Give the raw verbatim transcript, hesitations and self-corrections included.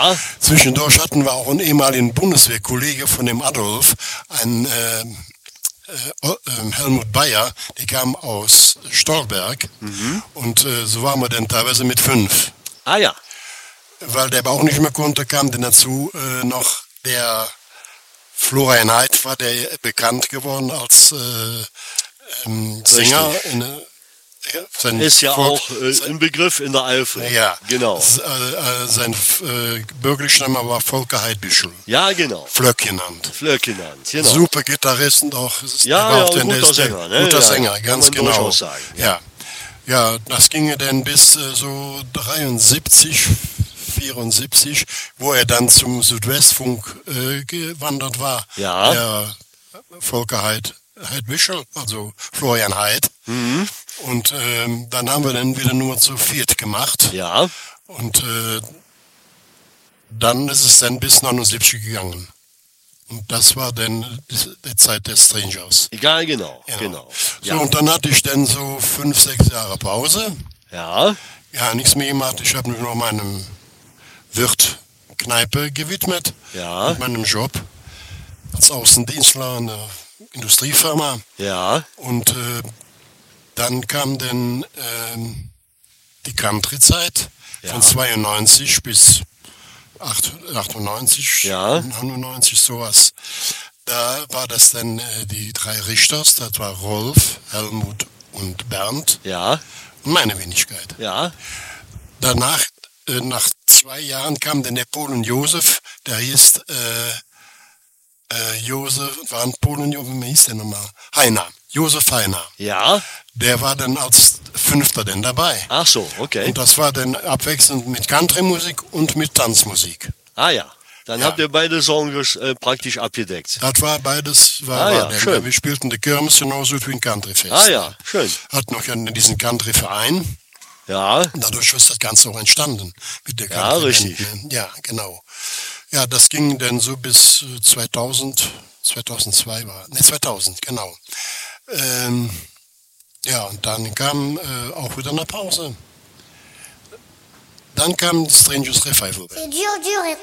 Ja. Zwischendurch hatten wir auch einen ehemaligen Bundeswehrkollege von dem Adolf, einen äh, äh, Helmut Bayer, der kam aus Stolberg. Mhm. Und äh, so waren wir dann teilweise mit fünf. Ah ja. Weil der aber auch nicht mehr konnte, kam dann dazu äh, noch der Florian Heid, war der bekannt geworden als äh, ähm, Sänger. In, äh, sein ist ja Volk, auch äh, ein Begriff in der Eifel. Ja, genau. S äh, sein äh, bürgerlicher Name war Volker Heidbüschel. Ja, genau. Flöck genannt. Flöck genannt, genau. Super Gitarrist und auch ja, ja, auch guter der, Sänger. Ne? Guter ja, Sänger, ganz genau. Sagen, ja. ja. Ja, das ging dann bis äh, so dreiundsiebzig, vierundsiebzig, wo er dann zum Südwestfunk äh, gewandert war. Ja. Der Volker Heid, Heidbüschel, also Florian Heid. Mhm. Und ähm, dann haben wir dann wieder nur zu viert gemacht. Ja. Und äh, dann ist es dann bis neunundsiebzig gegangen. Und das war dann die Zeit der Strangers. Egal, genau. genau. genau. So, ja. und dann hatte ich dann so fünf, sechs Jahre Pause. Ja. Ja, nichts mehr gemacht. Ich habe mich noch meinem Wirt-Kneipe gewidmet. Ja. Mit meinem Job als Außendienstler in der Industriefirma. Ja. Und äh, dann kam dann äh, die Country-Zeit ja. von zweiundneunzig bis achtundneunzig, ja. neunundneunzig, sowas. Da war das dann äh, die drei Richters, das war Rolf, Helmut und Bernd. Ja. Und meine Wenigkeit. Ja. Danach, äh, nach zwei Jahren kam dann der Polen Josef, der hieß äh, äh, Josef, war ein Polen, wie hieß der nochmal? Heiner, Josef Heiner. Ja. Der war dann als Fünfter denn dabei. Ach so, okay. Und das war dann abwechselnd mit Country-Musik und mit Tanzmusik. Ah ja, dann ja. habt ihr beide Genres äh, praktisch abgedeckt. Das war beides, war, ah, war ja, denn, schön. Wir spielten die Kirmes genauso wie ein Country-Fest. Ah ja, schön. Hat noch ja diesen Country-Verein. Ja. Und dadurch ist das Ganze auch entstanden. Mit der ja, richtig. Ja, genau. Ja, das ging dann so bis zweitausend, zweitausendzwei war, ne, zweitausend, genau. Ähm, Ja, und dann kam äh, auch wieder eine Pause. Dann kam Strangers Revival. C'est dur, dur et